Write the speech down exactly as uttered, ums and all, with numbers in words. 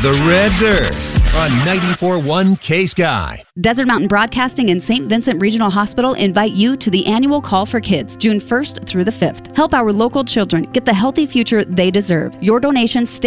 The Red Dirt on ninety-four point one K-Sky. Desert Mountain Broadcasting and Saint Vincent Regional Hospital invite you to the annual Call for Kids, June first through the fifth. Help our local children get the healthy future they deserve. Your donations stay